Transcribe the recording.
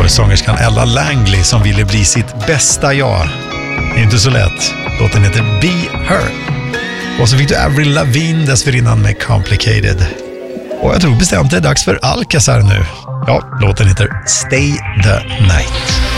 sångerskan Ella Langley som ville bli sitt bästa jag. Det är inte så lätt. Låten heter Be Her. Och så fick du Avril Lavigne dessförinnan med Complicated. Och jag tror bestämt det är dags för Alcazar nu. Ja, låten heter Stay the Night.